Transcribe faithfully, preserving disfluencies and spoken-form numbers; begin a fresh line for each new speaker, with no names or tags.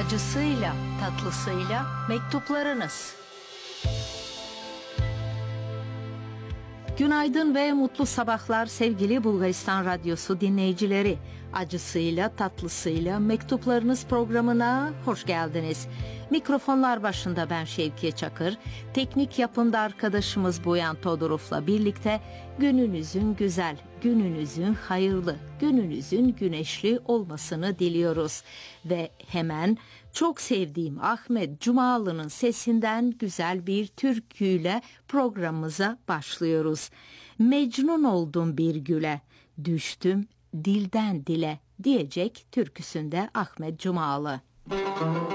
acısıyla, tatlısıyla mektuplarınız. Günaydın ve mutlu sabahlar sevgili Bulgaristan Radyosu dinleyicileri. Acısıyla, tatlısıyla mektuplarınız programına hoş geldiniz. Mikrofonlar başında ben Şevkiye Çakır, teknik yapımda arkadaşımız Boyan Todorov'la birlikte gününüzün güzel, gününüzün hayırlı, gününüzün güneşli olmasını diliyoruz. Ve hemen çok sevdiğim Ahmet Cumalı'nın sesinden güzel bir türküyle programımıza başlıyoruz. Mecnun oldum bir güle, düştüm dilden dile diyecek türküsünde Ahmet Cumalı.